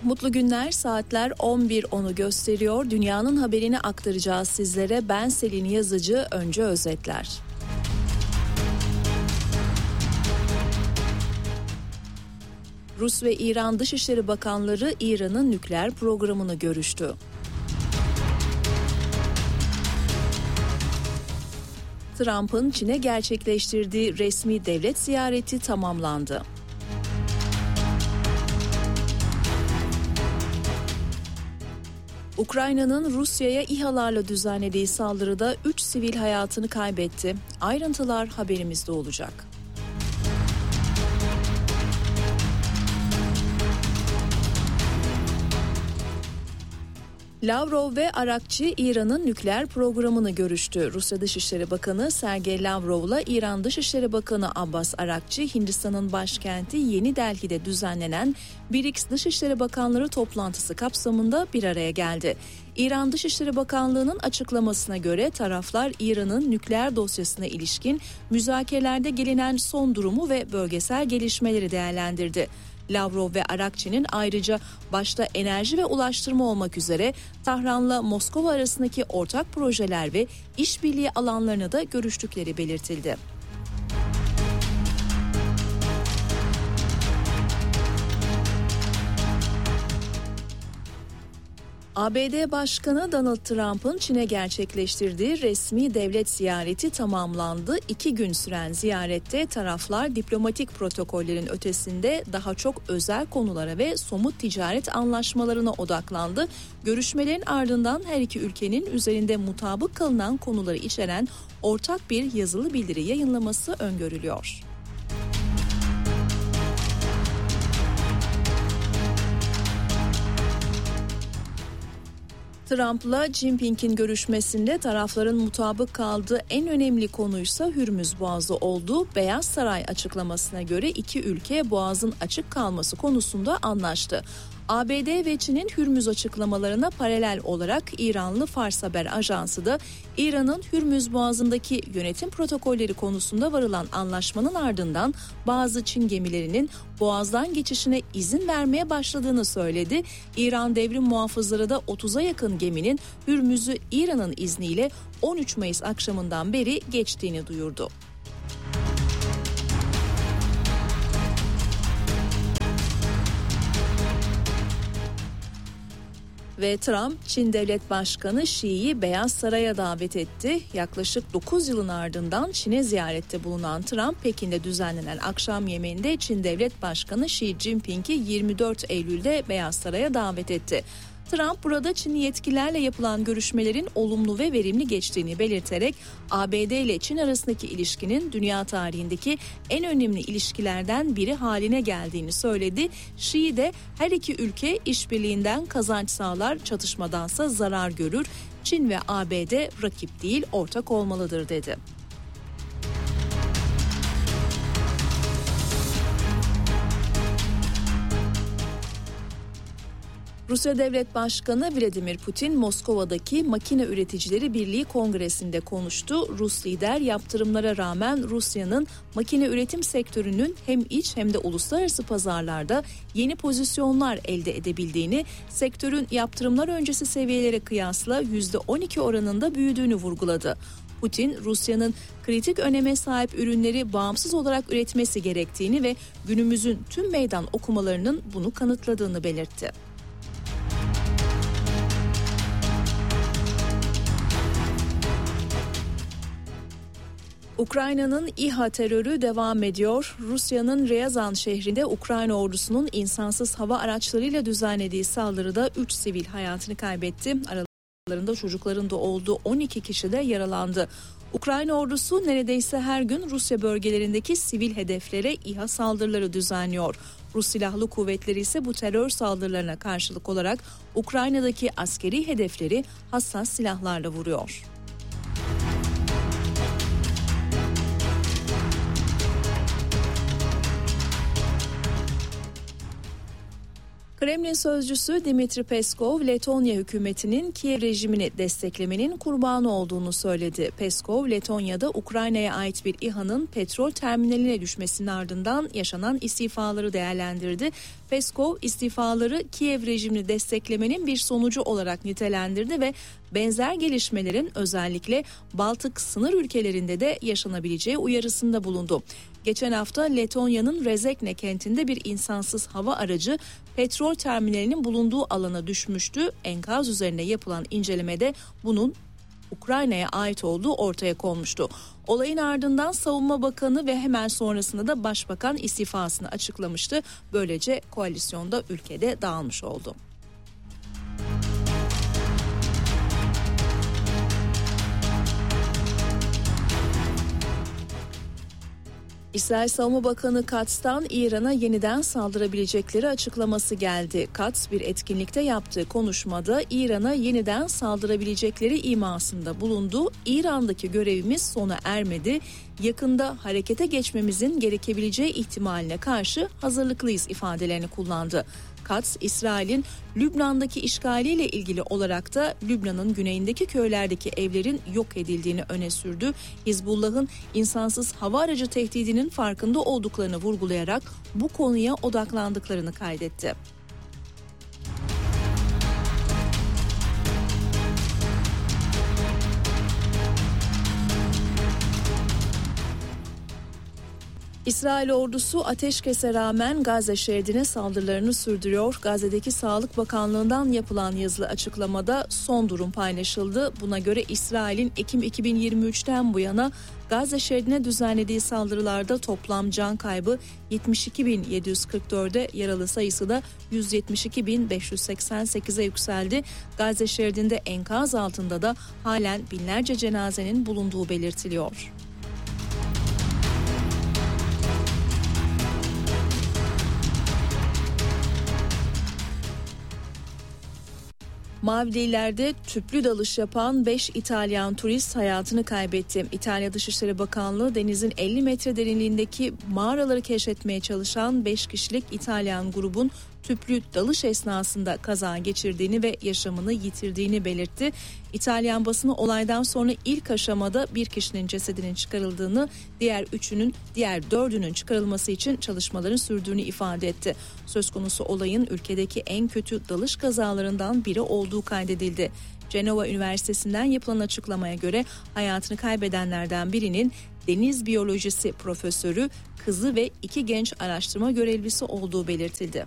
Mutlu günler, saatler 11.10'u gösteriyor. Dünyanın haberini aktaracağız sizlere. Ben Selin Yazıcı, önce özetler. Rus ve İran Dışişleri Bakanları İran'ın nükleer programını görüştü. Trump'ın Çin'e gerçekleştirdiği resmi devlet ziyareti tamamlandı. Ukrayna'nın Rusya'ya İHA'larla düzenlediği saldırıda 3 sivil hayatını kaybetti. Ayrıntılar haberimizde olacak. Lavrov ve Arakçi İran'ın nükleer programını görüştü. Rusya Dışişleri Bakanı Sergey Lavrov'la İran Dışişleri Bakanı Abbas Arakçi, Hindistan'ın başkenti Yeni Delhi'de düzenlenen BRICS Dışişleri Bakanları toplantısı kapsamında bir araya geldi. İran Dışişleri Bakanlığı'nın açıklamasına göre taraflar İran'ın nükleer dosyasına ilişkin müzakerelerde gelinen son durumu ve bölgesel gelişmeleri değerlendirdi. Lavrov ve Arakçi'nin ayrıca başta enerji ve ulaştırma olmak üzere Tahran'la Moskova arasındaki ortak projeler ve işbirliği alanlarını da görüştükleri belirtildi. ABD Başkanı Donald Trump'ın Çin'e gerçekleştirdiği resmi devlet ziyareti tamamlandı. 2 gün süren ziyarette taraflar diplomatik protokollerin ötesinde daha çok özel konulara ve somut ticaret anlaşmalarına odaklandı. Görüşmelerin ardından her iki ülkenin üzerinde mutabık kalınan konuları içeren ortak bir yazılı bildiri yayınlaması öngörülüyor. Trump'la Jinping'in görüşmesinde tarafların mutabık kaldığı en önemli konuysa Hürmüz Boğazı oldu. Beyaz Saray açıklamasına göre iki ülke Boğaz'ın açık kalması konusunda anlaştı. ABD ve Çin'in Hürmüz açıklamalarına paralel olarak İranlı Fars Haber Ajansı da İran'ın Hürmüz Boğazı'ndaki yönetim protokolleri konusunda varılan anlaşmanın ardından bazı Çin gemilerinin Boğaz'dan geçişine izin vermeye başladığını söyledi. İran devrim muhafızları da 30'a yakın geminin Hürmüz'ü İran'ın izniyle 13 Mayıs akşamından beri geçtiğini duyurdu. Ve Trump, Çin Devlet Başkanı Xi'yi Beyaz Saray'a davet etti. Yaklaşık 9 yılın ardından Çin'e ziyarette bulunan Trump, Pekin'de düzenlenen akşam yemeğinde Çin Devlet Başkanı Xi Jinping'i 24 Eylül'de Beyaz Saray'a davet etti. Trump burada Çinli yetkililerle yapılan görüşmelerin olumlu ve verimli geçtiğini belirterek ABD ile Çin arasındaki ilişkinin dünya tarihindeki en önemli ilişkilerden biri haline geldiğini söyledi. Xi de her iki ülke işbirliğinden kazanç sağlar, çatışmadansa zarar görür. Çin ve ABD rakip değil, ortak olmalıdır dedi. Rusya Devlet Başkanı Vladimir Putin, Moskova'daki Makine Üreticileri Birliği Kongresi'nde konuştu. Rus lider yaptırımlara rağmen Rusya'nın makine üretim sektörünün hem iç hem de uluslararası pazarlarda yeni pozisyonlar elde edebildiğini, sektörün yaptırımlar öncesi seviyelere kıyasla %12 oranında büyüdüğünü vurguladı. Putin, Rusya'nın kritik öneme sahip ürünleri bağımsız olarak üretmesi gerektiğini ve günümüzün tüm meydan okumalarının bunu kanıtladığını belirtti. Ukrayna'nın İHA terörü devam ediyor. Rusya'nın Ryazan şehrinde Ukrayna ordusunun insansız hava araçlarıyla düzenlediği saldırıda 3 sivil hayatını kaybetti. Aralarında çocukların da olduğu 12 kişi de yaralandı. Ukrayna ordusu neredeyse her gün Rusya bölgelerindeki sivil hedeflere İHA saldırıları düzenliyor. Rus Silahlı Kuvvetleri ise bu terör saldırılarına karşılık olarak Ukrayna'daki askeri hedefleri hassas silahlarla vuruyor. Kremlin sözcüsü Dmitri Peskov, Letonya hükümetinin Kiev rejimini desteklemenin kurbanı olduğunu söyledi. Peskov, Letonya'da Ukrayna'ya ait bir İHA'nın petrol terminaline düşmesinin ardından yaşanan istifaları değerlendirdi. Peskov, istifaları Kiev rejimini desteklemenin bir sonucu olarak nitelendirdi ve benzer gelişmelerin özellikle Baltık sınır ülkelerinde de yaşanabileceği uyarısında bulundu. Geçen hafta Letonya'nın Rezekne kentinde bir insansız hava aracı petrol terminalinin bulunduğu alana düşmüştü. Enkaz üzerine yapılan incelemede bunun Ukrayna'ya ait olduğu ortaya konmuştu. Olayın ardından Savunma Bakanı ve hemen sonrasında da Başbakan istifasını açıklamıştı. Böylece koalisyonda ülkede dağılmış oldu. İsrail Savunma Bakanı Katz'tan İran'a yeniden saldırabilecekleri açıklaması geldi. Katz bir etkinlikte yaptığı konuşmada İran'a yeniden saldırabilecekleri imasında bulundu. İran'daki görevimiz sona ermedi. Yakında harekete geçmemizin gerekebileceği ihtimaline karşı hazırlıklıyız ifadelerini kullandı. Katz, İsrail'in Lübnan'daki işgaliyle ilgili olarak da Lübnan'ın güneyindeki köylerdeki evlerin yok edildiğini öne sürdü. Hizbullah'ın insansız hava aracı tehdidinin farkında olduklarını vurgulayarak bu konuya odaklandıklarını kaydetti. İsrail ordusu ateşkese rağmen Gazze şeridine saldırılarını sürdürüyor. Gazze'deki Sağlık Bakanlığı'ndan yapılan yazılı açıklamada son durum paylaşıldı. Buna göre İsrail'in Ekim 2023'ten bu yana Gazze şeridine düzenlediği saldırılarda toplam can kaybı 72.744'e, yaralı sayısı da 172.588'e yükseldi. Gazze şeridinde enkaz altında da halen binlerce cenazenin bulunduğu belirtiliyor. Maldivler'de tüplü dalış yapan 5 İtalyan turist hayatını kaybetti. İtalya Dışişleri Bakanlığı denizin 50 metre derinliğindeki mağaraları keşfetmeye çalışan 5 kişilik İtalyan grubun tüplü dalış esnasında kaza geçirdiğini ve yaşamını yitirdiğini belirtti. İtalyan basını olaydan sonra ilk aşamada bir kişinin cesedinin çıkarıldığını, diğer 4'ünün çıkarılması için çalışmaların sürdüğünü ifade etti. Söz konusu olayın ülkedeki en kötü dalış kazalarından biri olduğu kaydedildi. Cenova Üniversitesi'nden yapılan açıklamaya göre hayatını kaybedenlerden birinin deniz biyolojisi profesörü, kızı ve 2 genç araştırma görevlisi olduğu belirtildi.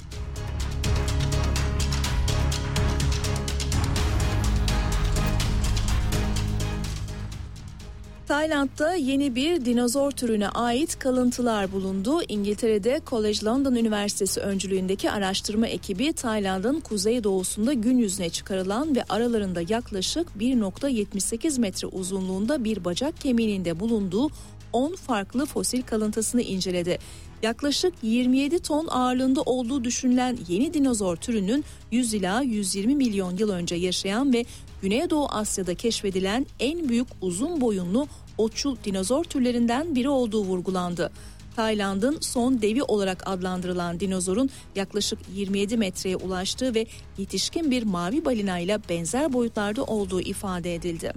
Tayland'da yeni bir dinozor türüne ait kalıntılar bulundu. İngiltere'de College London Üniversitesi öncülüğündeki araştırma ekibi Tayland'ın kuzeydoğusunda gün yüzüne çıkarılan ve aralarında yaklaşık 1.78 metre uzunluğunda bir bacak kemiğinde bulunduğu 10 farklı fosil kalıntısını inceledi. Yaklaşık 27 ton ağırlığında olduğu düşünülen yeni dinozor türünün 100 ila 120 milyon yıl önce yaşayan ve Güneydoğu Asya'da keşfedilen en büyük uzun boyunlu otçul dinozor türlerinden biri olduğu vurgulandı. Tayland'ın son devi olarak adlandırılan dinozorun yaklaşık 27 metreye ulaştığı ve yetişkin bir mavi balina ile benzer boyutlarda olduğu ifade edildi.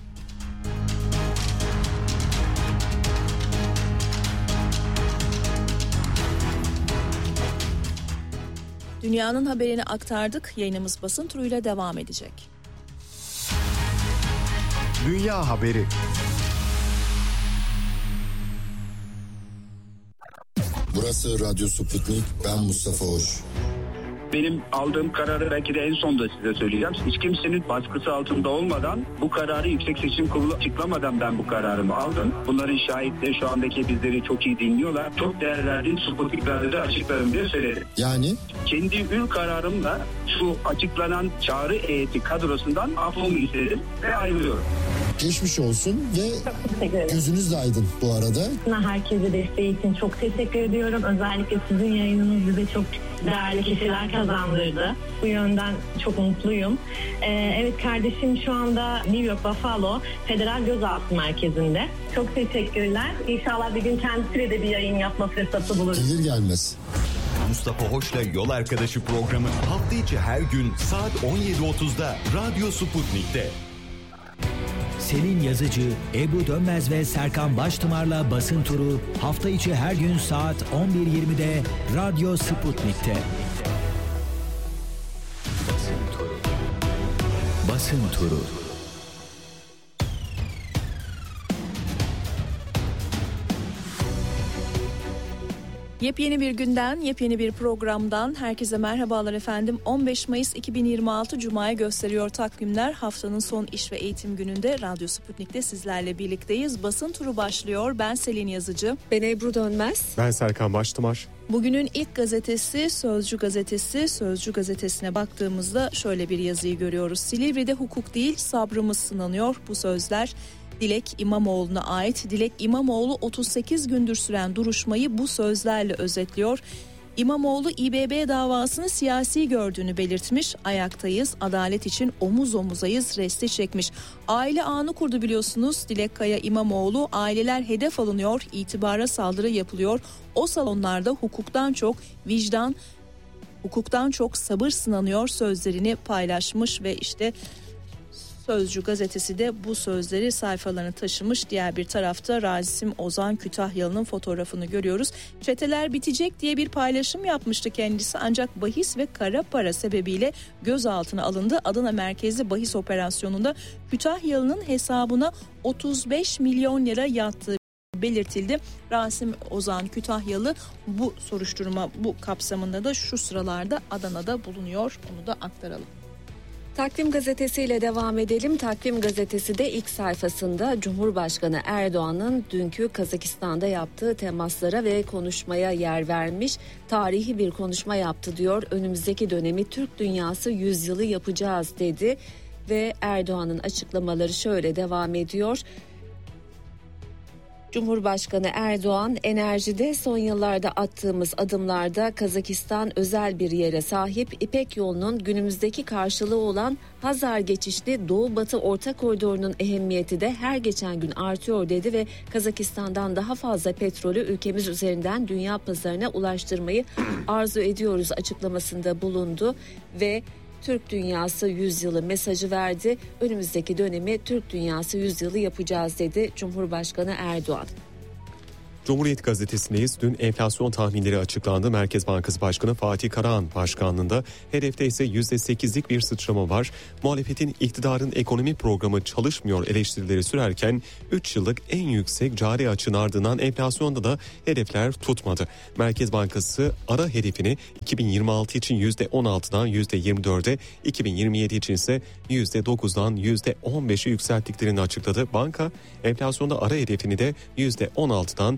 Dünyanın haberini aktardık. Yayınımız basın turuyla devam edecek. Dünya haberi. Burası Radyo Sputnik. Ben Mustafa Hoş. Benim aldığım kararı belki de en sonda size söyleyeceğim. Hiç kimsenin baskısı altında olmadan, bu kararı Yüksek Seçim Kurulu açıklamadan ben bu kararımı aldım. Bunların şahitleri şu andaki bizleri çok iyi dinliyorlar. Çok değer verdiğim Sputnik Radyo'da açıklarım diye söyledim. Yani? Kendi ül kararımla şu açıklanan çağrı heyeti kadrosundan affomu istedim ve ayrılıyorum. Geçmiş olsun ve gözünüz de aydın bu arada. Herkese desteği için çok teşekkür ediyorum. Özellikle sizin yayınınız bize çok değerli kişiler kazandırdı. Bu yönden çok mutluyum. Evet, kardeşim şu anda New York Buffalo Federal Gözaltı Merkezi'nde. Çok teşekkürler. İnşallah bir gün kendisiyle de bir yayın yapma fırsatı buluruz. Gelir gelmez. Mustafa Hoş'la Yol Arkadaşı programı hafta içi her gün saat 17.30'da Radyo Sputnik'te. Selin Yazıcı, Ebru Dönmez ve Serkan Baştımar'la Basın Turu hafta içi her gün saat 11.20'de Radyo Sputnik'te. Basın Turu. Yepyeni bir günden, yepyeni bir programdan herkese merhabalar efendim. 15 Mayıs 2026 Cuma'ya gösteriyor takvimler. Haftanın son iş ve eğitim gününde Radyo Sputnik'te sizlerle birlikteyiz. Basın turu başlıyor. Ben Selin Yazıcı. Ben Ebru Dönmez. Ben Serkan Baştımar. Bugünün ilk gazetesi Sözcü gazetesi. Sözcü gazetesine baktığımızda şöyle bir yazıyı görüyoruz. Silivri'de hukuk değil sabrımız sınanıyor. Bu sözler Dilek İmamoğlu'na ait. Dilek İmamoğlu 38 gündür süren duruşmayı bu sözlerle özetliyor. İmamoğlu İBB davasını siyasi gördüğünü belirtmiş. Ayaktayız, adalet için omuz omuzayız resti çekmiş. Aile ağını kurdu biliyorsunuz. Dilek Kaya İmamoğlu, aileler hedef alınıyor, itibara saldırı yapılıyor. O salonlarda hukuktan çok vicdan, hukuktan çok sabır sınanıyor sözlerini paylaşmış ve işte Sözcü gazetesi de bu sözleri sayfalarına taşımış. Diğer bir tarafta Rasim Ozan Kütahyalı'nın fotoğrafını görüyoruz. Çeteler bitecek diye bir paylaşım yapmıştı kendisi ancak bahis ve kara para sebebiyle gözaltına alındı. Adana merkezli bahis operasyonunda Kütahyalı'nın hesabına 35 milyon lira yattığı belirtildi. Rasim Ozan Kütahyalı bu soruşturma bu kapsamında da şu sıralarda Adana'da bulunuyor. Onu da aktaralım. Takvim gazetesiyle devam edelim. Takvim gazetesi de ilk sayfasında Cumhurbaşkanı Erdoğan'ın dünkü Kazakistan'da yaptığı temaslara ve konuşmaya yer vermiş. Tarihi bir konuşma yaptı diyor. Önümüzdeki dönemi Türk dünyası yüzyılı yapacağız dedi ve Erdoğan'ın açıklamaları şöyle devam ediyor. Cumhurbaşkanı Erdoğan, enerjide son yıllarda attığımız adımlarda Kazakistan özel bir yere sahip. İpek yolunun günümüzdeki karşılığı olan Hazar geçişli Doğu-Batı Orta Koridoru'nun ehemmiyeti de her geçen gün artıyor dedi ve Kazakistan'dan daha fazla petrolü ülkemiz üzerinden dünya pazarına ulaştırmayı arzu ediyoruz açıklamasında bulundu ve Türk Dünyası Yüzyılı mesajı verdi. Önümüzdeki dönemi Türk Dünyası Yüzyılı yapacağız dedi Cumhurbaşkanı Erdoğan. Cumhuriyet Gazetesi'ndeyiz. Dün enflasyon tahminleri açıklandı. Merkez Bankası Başkanı Fatih Karahan başkanlığında. Hedefte ise %8'lik bir sıçrama var. Muhalefetin iktidarın ekonomi programı çalışmıyor eleştirileri sürerken 3 yıllık en yüksek cari açığın ardından enflasyonda da hedefler tutmadı. Merkez Bankası ara hedefini 2026 için %16'dan %24'e, 2027 için ise %9'dan %15'e yükselttiklerini açıkladı. Banka enflasyonda ara hedefini de %16'dan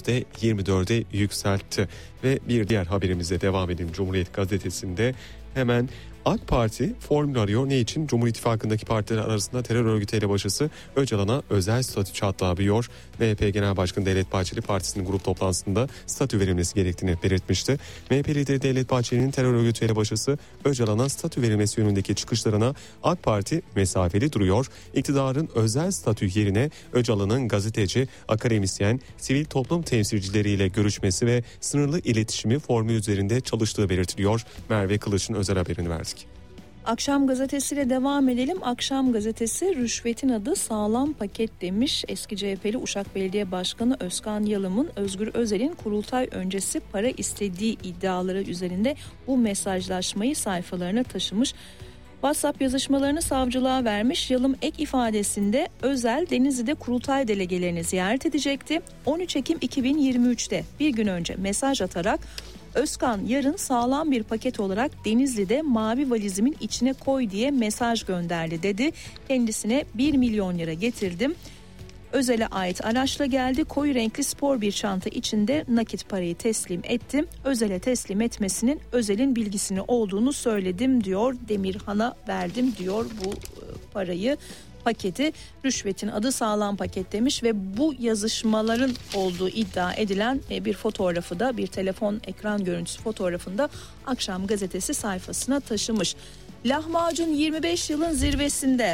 %24'e yükseltti. Ve bir diğer haberimize devam edelim. Cumhuriyet Gazetesi'nde hemen AK Parti formül arıyor. Ne için? Cumhur İttifakı'ndaki partiler arasında terör örgütü elebaşısı Öcalan'a özel statü çatlağı büyüyor. MHP Genel Başkanı Devlet Bahçeli partisinin grup toplantısında statü verilmesi gerektiğini belirtmişti. MHP lideri Devlet Bahçeli'nin terör örgütü elebaşısı Öcalan'a statü verilmesi yönündeki çıkışlarına AK Parti mesafeli duruyor. İktidarın özel statü yerine Öcalan'ın gazeteci, akademisyen, sivil toplum temsilcileriyle görüşmesi ve sınırlı iletişimi formül üzerinde çalıştığı belirtiliyor. Merve Kılıç'ın özel haberini verdik. Akşam gazetesiyle devam edelim. Akşam gazetesi rüşvetin adı sağlam paket demiş. Eski CHP'li Uşak Belediye Başkanı Özkan Yalım'ın Özgür Özel'in kurultay öncesi para istediği iddiaları üzerinde bu mesajlaşmayı sayfalarına taşımış. WhatsApp yazışmalarını savcılığa vermiş. Yalım ek ifadesinde Özel Denizli'de kurultay delegelerini ziyaret edecekti. 13 Ekim 2023'te bir gün önce mesaj atarak Özkan yarın sağlam bir paket olarak Denizli'de mavi valizimin içine koy diye mesaj gönderdi dedi. Kendisine 1 milyon lira getirdim. Özel'e ait araçla geldi. Koyu renkli spor bir çanta içinde nakit parayı teslim ettim. Özel'e teslim etmesinin Özel'in bilgisini olduğunu söyledim diyor. Demirhan'a verdim diyor bu parayı. Paketi rüşvetin adı sağlam paket demiş ve bu yazışmaların olduğu iddia edilen bir fotoğrafı da bir telefon ekran görüntüsü fotoğrafında Akşam gazetesi sayfasına taşımış. Lahmacun 25 yılın zirvesinde.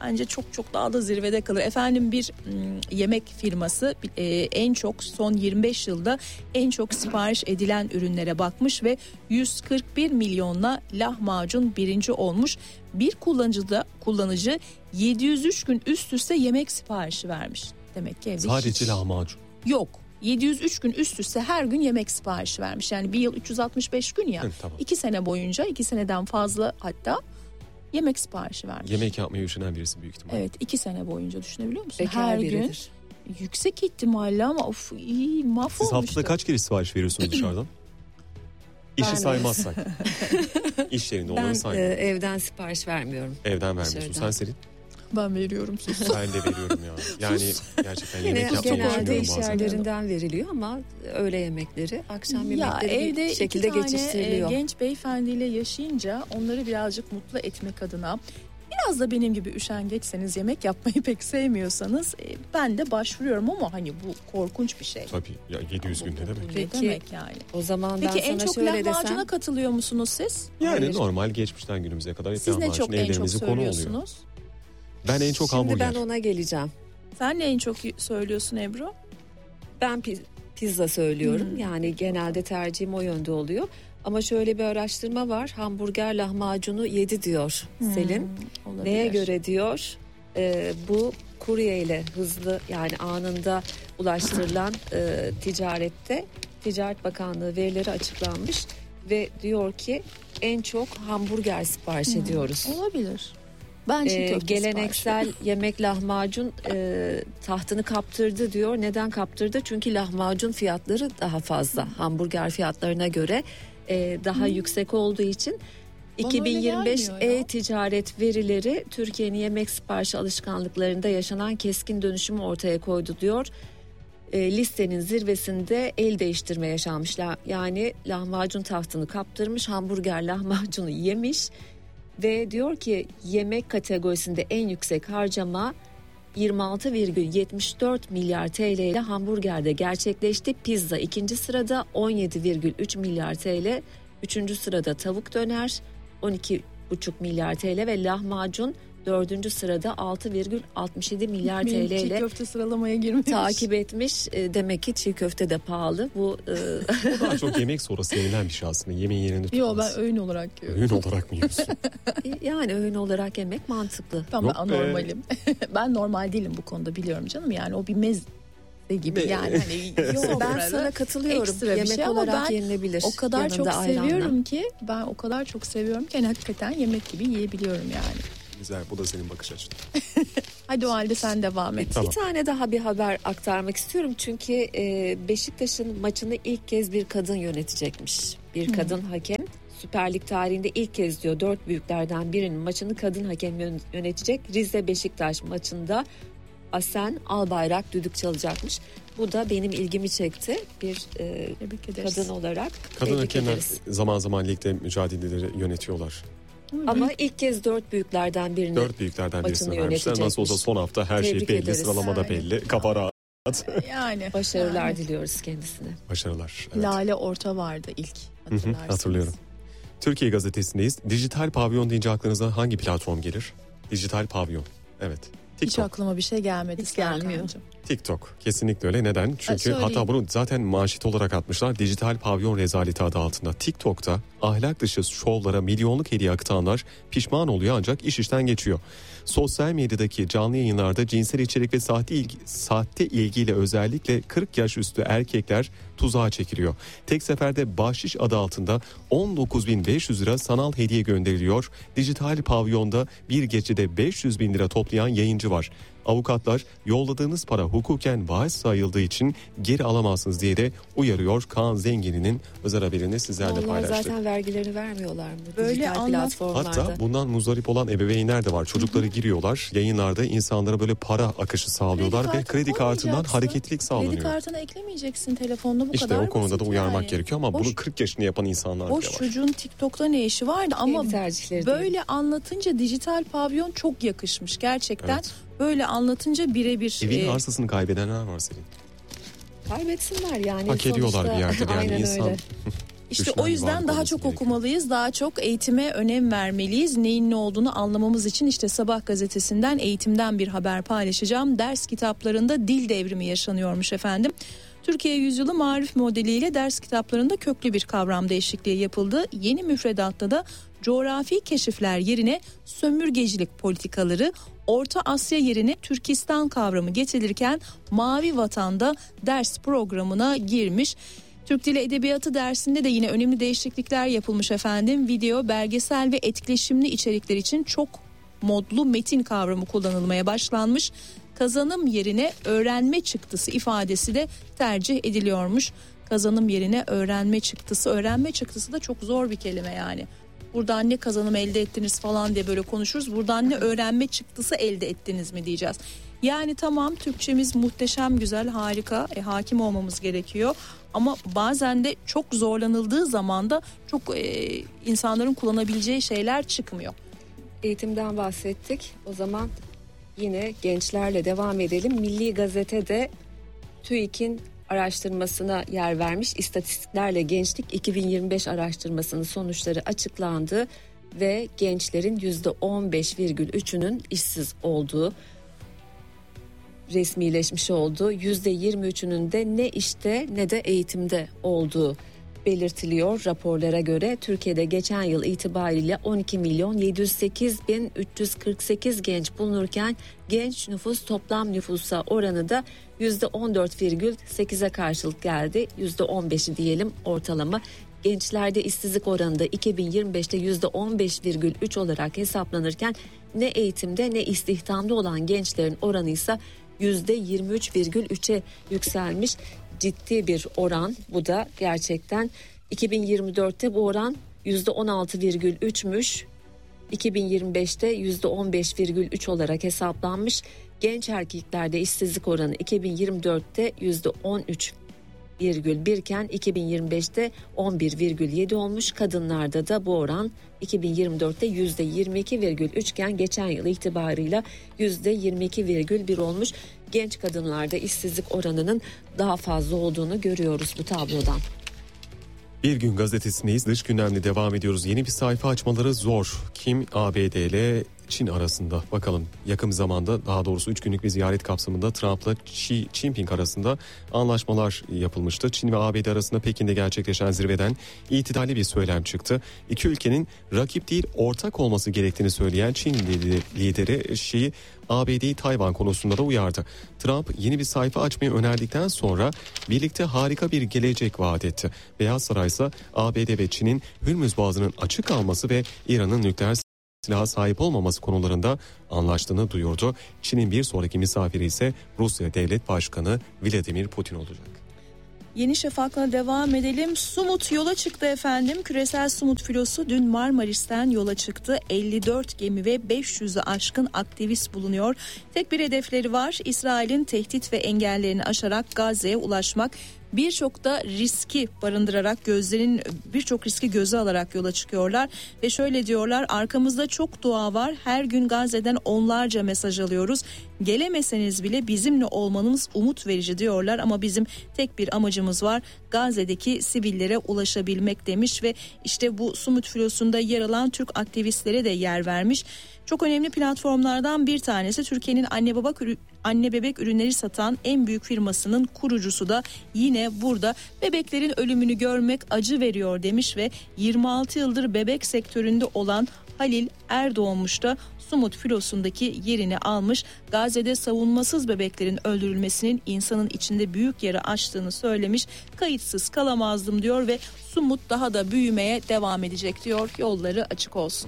bence çok çok daha da zirvede kalır. Efendim bir yemek firması en çok son 25 yılda en çok sipariş edilen ürünlere bakmış ve 141 milyonla lahmacun birinci olmuş. Bir kullanıcı 703 gün üst üste yemek siparişi vermiş. Demek ki evde sadece lahmacun. Yok. 703 gün üst üste her gün yemek siparişi vermiş. Yani bir yıl 365 gün ya. Tamam. 2 sene boyunca 2 seneden fazla hatta yemek siparişi vermiş. Yemek yapmayı üşenen birisi büyük ihtimalle. Evet 2 sene boyunca düşünebiliyor musun? Bekar her biridir. gün yüksek ihtimalle ama iyi mahvolmuştu. Siz haftada kaç kere sipariş veriyorsunuz dışarıdan? İşi saymazsak. İş yerinde onları saymıyor. Ben evden sipariş vermiyorum. Evden vermiyorsun. Dışarıdan. Sen Selin? Ben veriyorum. Ben de veriyorum ya. Yani gerçekten yemek yapmayı Genelde iş düşünüyorum bazen. yerlerinden veriliyor ama öğle yemekleri, akşam Ya yemekleri evde bir şekilde iki tane geçiştiriliyor. genç beyefendiyle yaşayınca onları birazcık mutlu etmek adına, biraz da benim gibi üşengeçseniz, yemek yapmayı pek sevmiyorsanız ben de başvuruyorum ama hani bu korkunç bir şey. Tabii ya 700 gün ne demek? Ne Peki, demek yani? O zaman Peki ben en sana çok şöyle lahmacuna desem. katılıyor musunuz siz? Yani Hayır. normal geçmişten günümüze kadar Siz ne çok en çok söylüyorsunuz? Ben en çok Şimdi hamburger. ben ona geleceğim. Sen ne en çok söylüyorsun Ebru? Ben pizza söylüyorum. Yani genelde tercihim o yönde oluyor. Ama şöyle bir araştırma var. Hamburger lahmacunu yedi diyor Selin. Olabilir. Neye göre diyor? Bu kurye ile hızlı, yani anında ulaştırılan ticarette Ticaret Bakanlığı verileri açıklanmış ve diyor ki en çok hamburger sipariş ediyoruz. Olabilir. Ben çiğ köfte Geleneksel yemek lahmacun tahtını kaptırdı diyor. Neden kaptırdı? Çünkü lahmacun fiyatları daha fazla. Hamburger fiyatlarına göre daha yüksek olduğu için. Bana 2025 öyle gelmiyor ya. e-ticaret verileri Türkiye'nin yemek siparişi alışkanlıklarında yaşanan keskin dönüşümü ortaya koydu diyor. Listenin zirvesinde el değiştirme yaşanmış. Yani lahmacun tahtını kaptırmış, hamburger lahmacunu yemiş. Ve diyor ki yemek kategorisinde en yüksek harcama 26,74 milyar TL ile hamburgerde gerçekleşti. Pizza ikinci sırada 17,3 milyar TL. Üçüncü sırada tavuk döner 12,5 milyar TL ve lahmacun dördüncü sırada 6,67 milyar TL Benim çiğ ile köfte sıralamaya girmiş. takip etmiş. Demek ki çiğ köfte de pahalı. Bu O daha çok yemek sonrası yenilen bir şey aslında. Yemeğin yerini Yok, tutmaz. ben öğün olarak yiyorum. Öğün olarak mı yiyorsun? yani öğün olarak yemek mantıklı. Ben Yok be. anormalim. Ben normal değilim bu konuda, biliyorum canım. Yani o bir meze gibi yani. Hani Yo, ben sofrada sana katılıyorum. ekstra bir Yemek şey ama olarak ben yenilebilir. o kadar Yanında çok ayranla. seviyorum ki yani hakikaten yemek gibi yiyebiliyorum yani. Güzel, bu da senin bakış açın. Hadi o halde sen devam et. Tamam. Bir tane daha bir haber aktarmak istiyorum. Çünkü Beşiktaş'ın maçını ilk kez bir kadın yönetecekmiş. Bir kadın hakem. Süper Lig tarihinde ilk kez diyor 4 büyüklerden birinin maçını kadın hakem yönetecek. Rize Beşiktaş maçında Asen Albayrak düdük çalacakmış. Bu da benim ilgimi çekti. Bir Tebrik ederiz. kadın olarak. Kadın tebrik hakemler ederiz. zaman zaman ligde mücadeleleri yönetiyorlar. Ama ilk kez 4 büyüklerden birinin 4 büyüklerden birisini maçını vermişler. Nasıl olsa yönetecekmiş. son hafta her Tebrik şey belli. ederiz. Sıralamada Yani. belli. Kafa rahat. Yani. başarılar Yani. diliyoruz kendisine. Başarılar. Evet. Lale Orta vardı ilk. Hı hı, Hatırlarsınız. hatırlıyorum. Türkiye Gazetesi'ndeyiz. Dijital pavyon deyince aklınıza hangi platform gelir? Dijital pavyon. Evet. Hiç TikTok. aklıma bir şey gelmedi. Hiç gelmiyor. Serkancığım. TikTok. Kesinlikle öyle. Neden? Çünkü söyleyeyim. hatta bunu zaten manşet olarak atmışlar. Dijital pavyon rezaleti adı altında. TikTok'ta ahlak dışı şovlara milyonluk hediye akıtanlar pişman oluyor ancak iş işten geçiyor. Sosyal medyadaki canlı yayınlarda cinsel içerik ve sahte ilgiyle özellikle 40 yaş üstü erkekler tuzağa çekiliyor. Tek seferde bahşiş adı altında 19.500 lira sanal hediye gönderiliyor. Dijital pavyonda bir gecede 500 bin lira toplayan yayıncı var. Avukatlar yolladığınız para hukuken bahis sayıldığı için geri alamazsınız diye de uyarıyor. Kaan Zengin'in özel haberini sizlerle Onlar paylaştık. zaten vergilerini vermiyorlar mı? Böyle Dijital anlat- platformlarda. Hatta bundan muzdarip olan ebeveynler de var. Çocukları giriyorlar. Yayınlarda insanlara böyle para akışı sağlıyorlar ve kredi kartından koymayacaksın. hareketlilik Kredi sağlanıyor. kartını eklemeyeceksin telefonuna, bu İşte kadar o konuda da basit uyarmak yani. gerekiyor ama Boş- bunu 40 yaşında yapan insanlar bile Boş var. çocuğun TikTok'ta ne işi vardı ama Kendi tercihleri böyle değil. anlatınca dijital pavyon çok yakışmış gerçekten. Evet. Böyle anlatınca birebir. Evin arsasını kaybedenler var senin. Kaybetsinler yani. Hak ediyorlar sonuçta. bir yerde. Yani Aynen insan öyle. İşte o yüzden daha çok okumalıyız, daha çok eğitime önem vermeliyiz. Neyin ne olduğunu anlamamız için işte Sabah gazetesinden eğitimden bir haber paylaşacağım. Ders kitaplarında dil devrimi yaşanıyormuş efendim. Türkiye Yüzyılı Marif modeliyle ders kitaplarında köklü bir kavram değişikliği yapıldı. Yeni müfredatta da coğrafi keşifler yerine sömürgecilik politikaları, Orta Asya yerine Türkistan kavramı getirilirken Mavi Vatan'da ders programına girmiş. Türk Dili Edebiyatı dersinde de yine önemli değişiklikler yapılmış efendim. Video, belgesel ve etkileşimli içerikler için çok modlu metin kavramı kullanılmaya başlanmış. Kazanım yerine öğrenme çıktısı ifadesi de tercih ediliyormuş. Kazanım yerine öğrenme çıktısı. Öğrenme çıktısı da çok zor bir kelime yani. Buradan ne kazanım elde ettiniz falan diye böyle konuşuruz. Buradan ne öğrenme çıktısı elde ettiniz mi diyeceğiz. Yani tamam, Türkçemiz muhteşem, güzel, harika. Hakim olmamız gerekiyor. Ama bazen de çok zorlanıldığı zaman da çok insanların kullanabileceği şeyler çıkmıyor. Eğitimden bahsettik. O zaman yine gençlerle devam edelim. Milli Gazete'de TÜİK'in araştırmasına yer vermiş. İstatistiklerle Gençlik 2025 araştırmasının sonuçları açıklandı ve gençlerin %15,3'ünün işsiz olduğu resmileşmiş oldu. %23'ünün de ne işte ne de eğitimde olduğu belirtiliyor. Raporlara göre Türkiye'de geçen yıl itibariyle 12.708.348 genç bulunurken genç nüfus toplam nüfusa oranı da %14,8'e karşılık geldi. %15'i diyelim ortalama. Gençlerde işsizlik oranı da 2025'te %15,3 olarak hesaplanırken ne eğitimde ne istihdamda olan gençlerin oranı ise %23,3'e yükselmiş. Ciddi bir oran bu da gerçekten. 2024'te bu oran %16,3'müş. 2025'te %15,3 olarak hesaplanmış. Genç erkeklerde işsizlik oranı 2024'te %13,1 iken 2025'te 11,7 olmuş. Kadınlarda da bu oran 2024'te %22,3 iken geçen yıl itibarıyla %22,1 olmuş. Genç kadınlarda işsizlik oranının daha fazla olduğunu görüyoruz bu tablodan. Bir Gün Gazetesindeyiz. Dış gündemle devam ediyoruz. Yeni bir sayfa açmaları zor. Kim ABD ile Çin arasında, bakalım yakın zamanda, daha doğrusu 3 günlük bir ziyaret kapsamında Trump'la Xi Jinping arasında anlaşmalar yapılmıştı. Çin ve ABD arasında Pekin'de gerçekleşen zirveden itidalli bir söylem çıktı. İki ülkenin rakip değil ortak olması gerektiğini söyleyen Çin lideri Xi, ABD'yi Tayvan konusunda da uyardı. Trump yeni bir sayfa açmayı önerdikten sonra birlikte harika bir gelecek vaat etti. Beyaz Saray ise ABD ve Çin'in Hürmüz Boğazı'nın açık kalması ve İran'ın nükleer silaha sahip olmaması konularında anlaştığını duyurdu. Çin'in bir sonraki misafiri ise Rusya Devlet Başkanı Vladimir Putin olacak. Yeni Şafak'la devam edelim. Sumut yola çıktı efendim. Küresel Sumut filosu dün Marmaris'ten yola çıktı. 54 gemi ve 500'ü aşkın aktivist bulunuyor. Tek bir hedefleri var: İsrail'in tehdit ve engellerini aşarak Gazze'ye ulaşmak. Birçok da riski barındırarak, birçok riski göze alarak yola çıkıyorlar ve şöyle diyorlar: arkamızda çok dua var, her gün Gazze'den onlarca mesaj alıyoruz, gelemeseniz bile bizimle olmanız umut verici diyorlar ama bizim tek bir amacımız var, Gazze'deki sivillere ulaşabilmek demiş ve işte bu Sumut filosunda yer alan Türk aktivistlere de yer vermiş. Çok önemli platformlardan bir tanesi, Türkiye'nin anne bebek ürünleri satan en büyük firmasının kurucusu da yine burada. Bebeklerin ölümünü görmek acı veriyor demiş ve 26 yıldır bebek sektöründe olan Halil Erdoğmuş da Sumut filosundaki yerini almış. Gazze'de savunmasız bebeklerin öldürülmesinin insanın içinde büyük yara açtığını söylemiş. Kayıtsız kalamazdım diyor ve Sumut daha da büyümeye devam edecek diyor. Yolları açık olsun.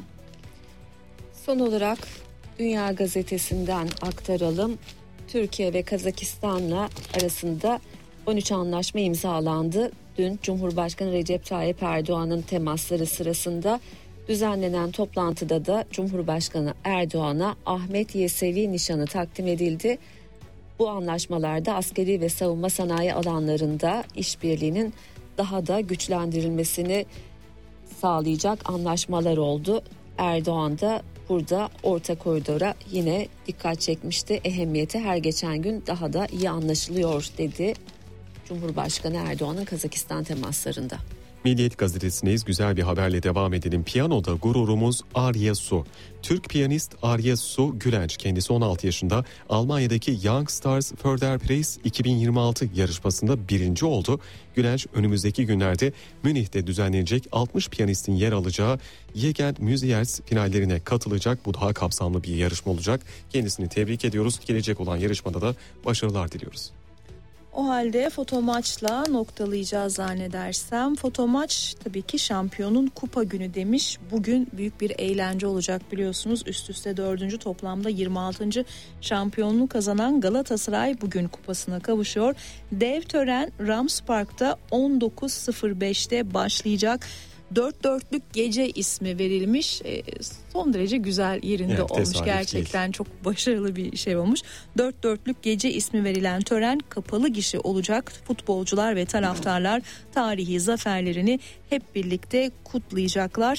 Son olarak Dünya Gazetesi'nden aktaralım. Türkiye ve Kazakistan'la arasında 13 anlaşma imzalandı. Dün Cumhurbaşkanı Recep Tayyip Erdoğan'ın temasları sırasında düzenlenen toplantıda da Cumhurbaşkanı Erdoğan'a Ahmet Yesevi nişanı takdim edildi. Bu anlaşmalarda askeri ve savunma sanayi alanlarında işbirliğinin daha da güçlendirilmesini sağlayacak anlaşmalar oldu. Erdoğan da burada orta koridora yine dikkat çekmişti. Ehemmiyeti her geçen gün daha da iyi anlaşılıyor dedi Cumhurbaşkanı Erdoğan'ın Kazakistan temaslarında. Milliyet gazetesindeyiz. Güzel bir haberle devam edelim. Piyanoda gururumuz Arya Su. Türk piyanist Arya Su Gülenç, kendisi 16 yaşında, Almanya'daki Young Stars Förderpreis 2026 yarışmasında birinci oldu. Gülenç önümüzdeki günlerde Münih'te düzenlenecek 60 piyanistin yer alacağı Jegend Museums finallerine katılacak. Bu daha kapsamlı bir yarışma olacak. Kendisini tebrik ediyoruz. Gelecek olan yarışmada da başarılar diliyoruz. O halde Fotomaç'la noktalayacağız zannedersem. Fotomaç tabii ki şampiyonun kupa günü demiş. Bugün büyük bir eğlence olacak biliyorsunuz. Üst üste 4. toplamda 26. şampiyonluğu kazanan Galatasaray bugün kupasına kavuşuyor. Dev tören Rams Park'ta 19.05'te başlayacak. 4-4'lük gece ismi verilmiş. Son derece güzel yerinde olmuş. Gerçekten değil. Çok başarılı bir şey olmuş. 4-4'lük gece ismi verilen tören kapalı gişe olacak. Futbolcular ve taraftarlar tarihi zaferlerini hep birlikte kutlayacaklar.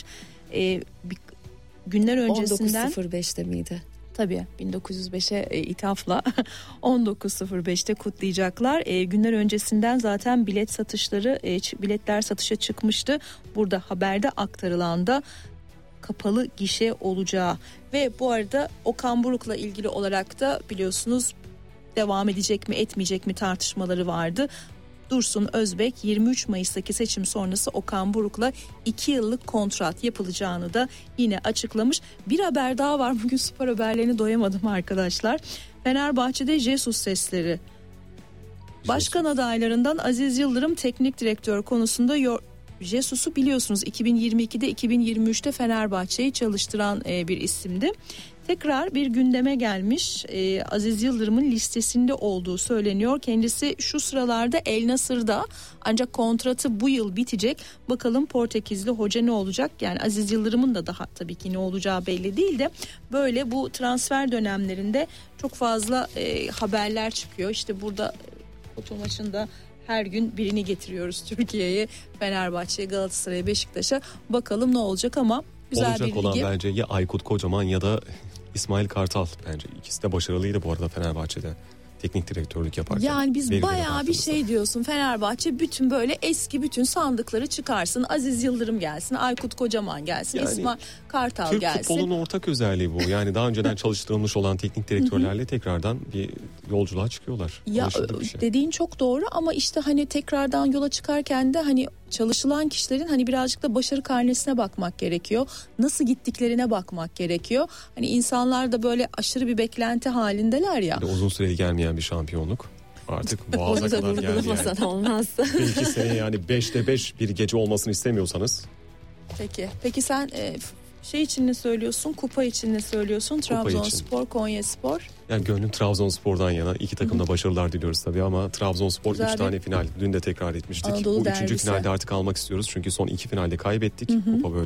Günler öncesinden 19.05'te miydi? Tabii 1905'e ithafla 19.05'te kutlayacaklar. Günler öncesinden zaten biletler satışa çıkmıştı. Burada haberde aktarılan da kapalı gişe olacağı ve bu arada Okan Buruk'la ilgili olarak da biliyorsunuz devam edecek mi etmeyecek mi tartışmaları vardı. Dursun Özbek 23 Mayıs'taki seçim sonrası Okan Buruk'la 2 yıllık kontrat yapılacağını da yine açıklamış. Bir haber daha var. Bugün spor haberlerini doyamadım arkadaşlar. Fenerbahçe'de Jesus sesleri. Başkan adaylarından Aziz Yıldırım teknik direktör konusunda Jesus'u biliyorsunuz 2022'de 2023'te Fenerbahçe'yi çalıştıran bir isimdi. Tekrar bir gündeme gelmiş. Aziz Yıldırım'ın listesinde olduğu söyleniyor. Kendisi şu sıralarda El Nasır'da, ancak kontratı bu yıl bitecek. Bakalım Portekizli hoca ne olacak? Yani Aziz Yıldırım'ın da daha tabii ki ne olacağı belli değil de böyle bu transfer dönemlerinde çok fazla haberler çıkıyor. İşte burada Fotomaç'ında her gün birini getiriyoruz Türkiye'ye, Fenerbahçe'ye, Galatasaray'a, Beşiktaş'a. Bakalım ne olacak ama güzel olacak bir bilgi. olan bence ya Aykut Kocaman ya da İsmail Kartal, bence ikisi de başarılıydı bu arada Fenerbahçe'de teknik direktörlük yaparken. Yani biz bayağı bir şey diyorsun, Fenerbahçe bütün böyle eski bütün sandıkları çıkarsın, Aziz Yıldırım gelsin, Aykut Kocaman gelsin, yani İsmail Kartal Türk gelsin. Türk futbolunun ortak özelliği bu. Yani daha önceden çalıştırılmış olan teknik direktörlerle tekrardan bir yolculuğa çıkıyorlar. Ya şey. Dediğin çok doğru ama işte hani tekrardan yola çıkarken de hani çalışılan kişilerin hani birazcık da başarı karnesine bakmak gerekiyor. Nasıl gittiklerine bakmak gerekiyor. Hani insanlar da böyle aşırı bir beklenti halindeler ya. Uzun süreli gelmeyen bir şampiyonluk. Artık boğaza kadar geldi yani. Olmaz. Bir iki sene yani 5'te 5 bir gece olmasını istemiyorsanız. Peki sen şey için ne söylüyorsun? Kupa için ne söylüyorsun? Trabzonspor, Konyaspor. Yani gönlüm Trabzonspor'dan yana. İki takımda başarılar diliyoruz tabii ama Trabzonspor 3 tane final. Dün de tekrar etmiştik. Anadolu Bu 3. derbisi. finalde artık almak istiyoruz. Çünkü son 2 finalde kaybettik. Kupa böyle